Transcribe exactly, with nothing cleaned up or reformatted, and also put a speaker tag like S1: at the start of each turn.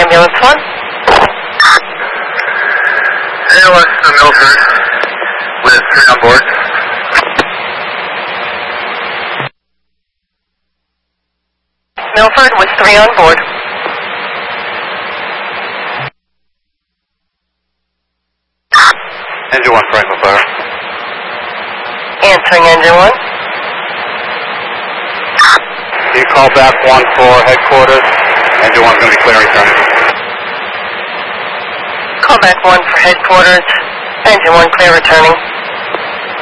S1: Ambulance one.
S2: A L S to Milford with three on board.
S1: Milford with three on board.
S2: Engine one, Franklin Fire.
S1: Answering engine one.
S2: You call back one for headquarters. Engine one's going to be clear and returning.
S1: Call back one for headquarters. Engine one clear returning.